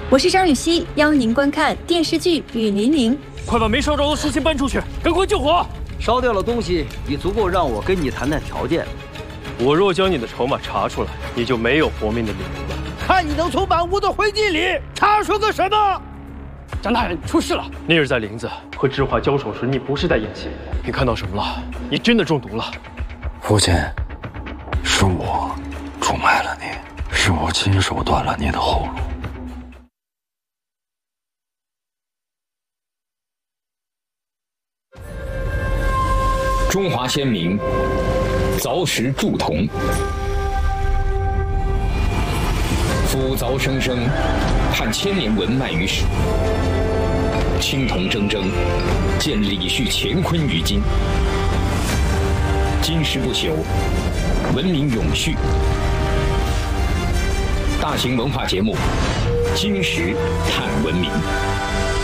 我是张雨绮，邀您观看电视剧《雨霖铃》。 快把没烧着的事情搬出去，赶快救火！ 烧掉了东西已足够让我跟你谈谈条件。 我若将你的筹码查出来，你就没有活命的理由了。 看你能从满屋的灰烬里查出个什么？ 张大人出事了！ 那日在林子和芝华交手时，你不是在演戏，你看到什么了？你真的中毒了。 父亲，是我出卖了你，是我亲手断了你的后路。 中华先民凿石铸铜，夫凿生生，盼千年文脉于史。青铜铮铮，见李旭乾坤于今。金石不朽，文明永续。大型文化节目《金石探文明》。